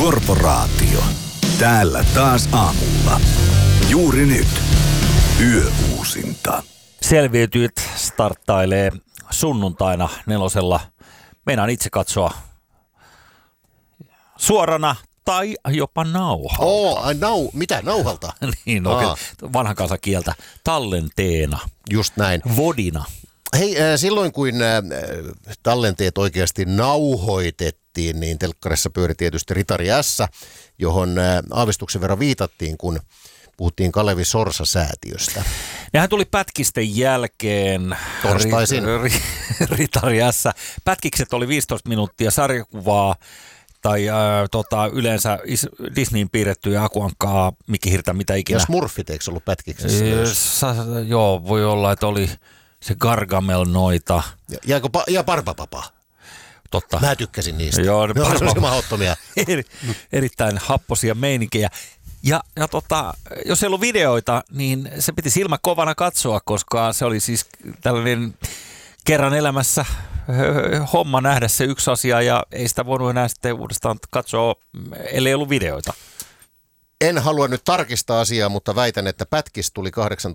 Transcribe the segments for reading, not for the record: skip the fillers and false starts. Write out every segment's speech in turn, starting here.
Korporaatio. Täällä taas aamulla. Juuri nyt. Yöuusinta. Selviytyjät starttailee sunnuntaina 4. Meinaan itse katsoa suorana tai jopa nauhalta. Mitä nauhalta? Niin, vanhan kansan kieltä. Tallenteena. Just näin. Vodina. Hei, silloin kun tallenteet oikeasti nauhoitettiin, niin telkkarissa pyöri tietysti Ritari S, johon aavistuksen verran viitattiin, kun puhuttiin Kalevi Sorsa-säätiöstä. Nehän tuli pätkisten jälkeen. Torstaisin. Ritari S. Pätkikset oli 15 minuuttia sarjakuvaa tai yleensä Disneyin piirrettyjä Akuankkaa, Mikki Hirtä, mitä ikinä. Ja Smurfit, eikö ollut pätkiksessä? Joo, voi olla, että oli se Gargamel noita. Ja Barbapapa. Totta. Mä tykkäsin niistä. Joo, ne on mahdottomia. Erittäin happosia meininkejä. Ja jos ei ollut videoita, niin se piti silmä kovana katsoa, koska se oli siis tällainen kerran elämässä homma nähdä se yksi asia ja ei sitä voinut enää sitten uudestaan katsoa, ellei ollut videoita. En halua nyt tarkistaa asiaa, mutta väitän, että pätkis tuli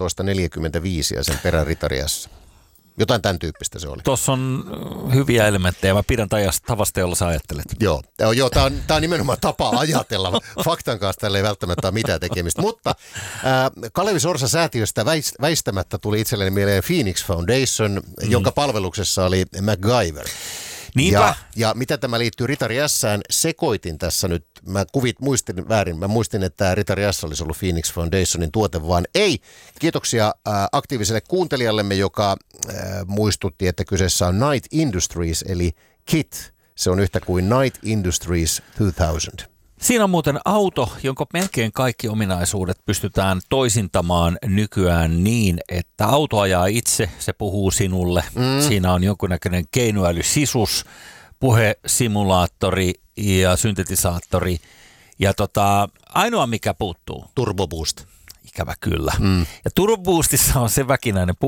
18.45 ja sen perän Ritari S. Jotain tämän tyyppistä se oli. Tuossa on hyviä elementtejä. Mä pidän tavasta, jolla sä ajattelet. Joo, tää on nimenomaan tapa ajatella. Faktan kanssa tällä ei välttämättä ole mitään tekemistä. Mutta Kalevi Sorsa-säätiöstä väistämättä tuli itselleni mieleen Phoenix Foundation, jonka palveluksessa oli MacGyver. Niinpä. Ja mitä tämä liittyy Ritari S:ään, sekoitin tässä nyt, muistin väärin, mä muistin, että Ritari S olisi ollut Phoenix Foundationin tuote, vaan ei. Kiitoksia aktiiviselle kuuntelijallemme, joka muistutti, että kyseessä on Night Industries, eli KIT. Se on yhtä kuin Night Industries 2000. Siinä on muuten auto, jonka melkein kaikki ominaisuudet pystytään toisintamaan nykyään niin, että auto ajaa itse, se puhuu sinulle. Siinä on jonkunnäköinen keinoälysisus, puhesimulaattori ja syntetisaattori. Ja ainoa mikä puuttuu. Turbo Boost. Ikävä kyllä. Ja Turbo Boostissa on se väkinäinen